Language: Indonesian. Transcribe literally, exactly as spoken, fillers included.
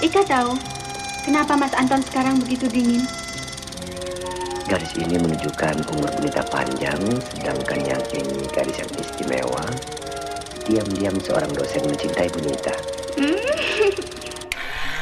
Ika tahu kenapa Mas Anton sekarang begitu dingin? Garis ini menunjukkan umur Bunita panjang, sedangkan yang ini garis yang istimewa. Diam-diam seorang dosen mencintai Bunita. Hmm.